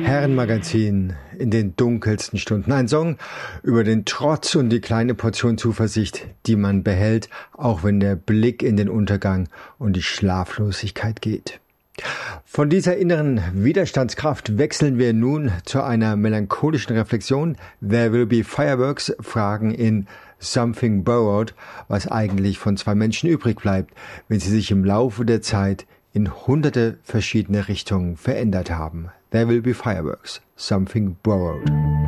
Herrenmagazin in den dunkelsten Stunden. Ein Song über den Trotz und die kleine Portion Zuversicht, die man behält, auch wenn der Blick in den Untergang und die Schlaflosigkeit geht. Von dieser inneren Widerstandskraft wechseln wir nun zu einer melancholischen Reflexion. There Will Be Fireworks fragen in Something Borrowed, was eigentlich von zwei Menschen übrig bleibt, wenn sie sich im Laufe der Zeit in hunderte verschiedene Richtungen verändert haben. There Will Be Fireworks, Something Borrowed.